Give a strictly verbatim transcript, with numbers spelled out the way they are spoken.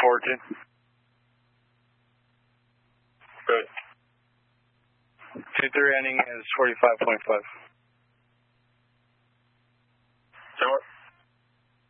fourteen. Good. two three ending is forty-five point five.